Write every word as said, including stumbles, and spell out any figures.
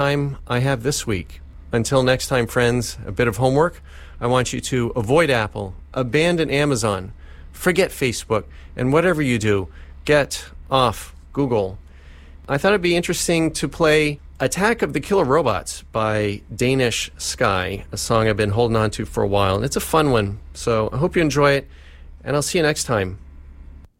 time I have this week. Until next time, friends, a bit of homework. I want you to avoid Apple, abandon Amazon, forget Facebook, and whatever you do, get off Google. I thought it'd be interesting to play Attack of the Killer Robots by Danish Sky, a song I've been holding on to for a while, and it's a fun one. So I hope you enjoy it, and I'll see you next time.